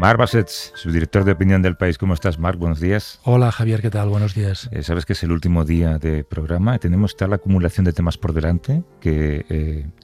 Marc Bassets, subdirector de opinión del País. ¿Cómo estás, Marc? Buenos días. Hola, Javier, ¿qué tal? Buenos días. Sabes que es el último día de programa. Tenemos tal acumulación de temas por delante que